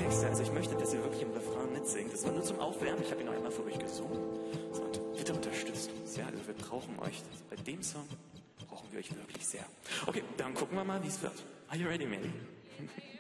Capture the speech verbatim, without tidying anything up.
nächste, also ich möchte, dass ihr wirklich im Refrain mitsingt. Das war nur zum Aufwärmen, ich habe ihn noch einmal für euch gesungen. So, und bitte unterstützt uns, ja, also wir brauchen euch. Bei dem Song brauchen wir euch wirklich sehr. Okay, dann gucken wir mal, wie es wird. Are you ready, Mandy?